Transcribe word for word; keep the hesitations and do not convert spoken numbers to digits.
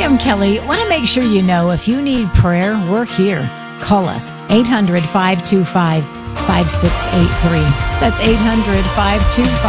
I'm Kelly. Want to make sure you know if you need prayer, we're here. Call us, eight hundred, five two five, five six eight three. That's eight hundred, five two five,